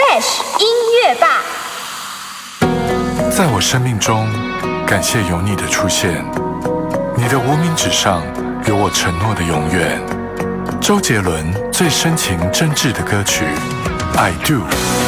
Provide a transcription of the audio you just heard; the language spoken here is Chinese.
Dash 音乐吧。 在我生命中，感谢有你的出现，你的无名指上有我承诺的永远。周杰伦最深情真挚的歌曲《I Do》。